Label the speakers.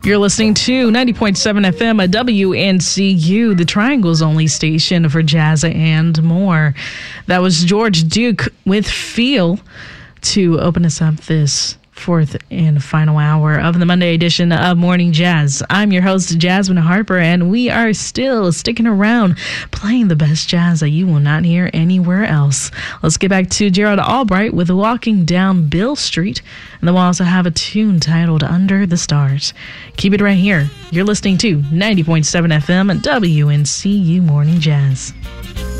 Speaker 1: You're listening to 90.7 FM at WNCU, the Triangle's only station for jazz and more. That was George Duke with Feel to open us up this fourth and final hour of the Monday edition of Morning Jazz. I'm your host, Jasmine Harper, and we are still sticking around playing the best jazz that you will not hear anywhere else. Let's get back to Gerald Albright with Walking Down Bill Street, and then we'll also have a tune titled Under the Stars. Keep it right here. You're listening to 90.7 FM and WNCU Morning Jazz.